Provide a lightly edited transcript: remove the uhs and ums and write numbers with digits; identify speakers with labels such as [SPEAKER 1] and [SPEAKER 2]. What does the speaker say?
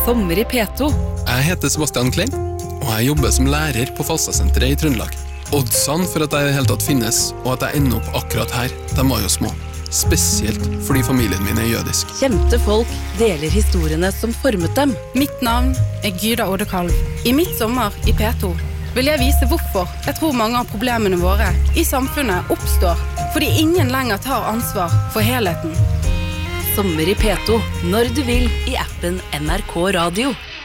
[SPEAKER 1] Sommer i P2.
[SPEAKER 2] Jeg heter Sebastian Klein, og jeg jobber som lærer på Falstadsenteret i Trøndelag. Oddsene for at jeg i det hele tatt finnes, og at jeg ender opp akkurat her, de var jo små. Spesielt fordi familien min er jødisk.
[SPEAKER 1] Kjente folk deler historiene som formet dem.
[SPEAKER 3] Mitt navn er Gyda Oddekalv. I mitt sommer i P2 vil jeg vise hvorfor jeg tror mange av problemene våre i samfunnet oppstår fordi ingen lenger tar ansvar for helheten.
[SPEAKER 1] Sommer i P2, når du vil i appen NRK Radio.